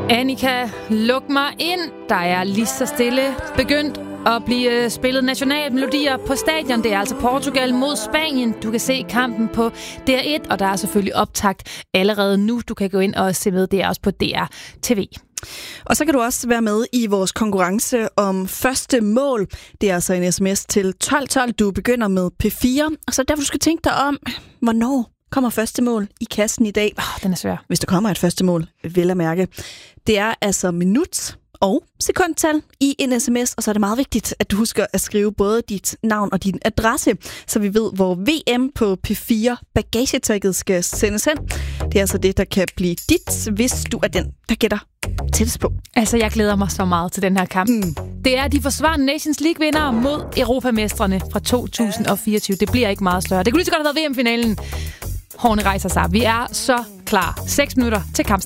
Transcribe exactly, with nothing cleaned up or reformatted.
Annika, luk mig ind. Der er lige så stille begyndt at blive spillet nationalmelodier på stadion. Det er altså Portugal mod Spanien. Du kan se kampen på D R et, og der er selvfølgelig optakt allerede nu. Du kan gå ind og se med. Det er også på D R T V. Og så kan du også være med i vores konkurrence om første mål. Det er altså en sms til tolv tolv. Du begynder med P fire, og så derfor du skal tænke dig om, hvornår kommer første mål i kassen i dag. Oh, den er svær. Hvis der kommer et første mål, vel at mærke. Det er altså minut og sekundtal i en sms, og så er det meget vigtigt, at du husker at skrive både dit navn og din adresse, så vi ved, hvor V M på P fire bagagetagget skal sendes hen. Det er altså det, der kan blive dit, hvis du er den, der gætter tættest på. Altså, jeg glæder mig så meget til den her kamp. Mm. Det er de forsvarende Nations League-vindere mod Europamestrene fra to tusind og fireogtyve. Det bliver ikke meget større. Det kunne lige så godt have været V M-finalen. Hårene rejser sig. Vi er så klar. seks minutter til kampstart.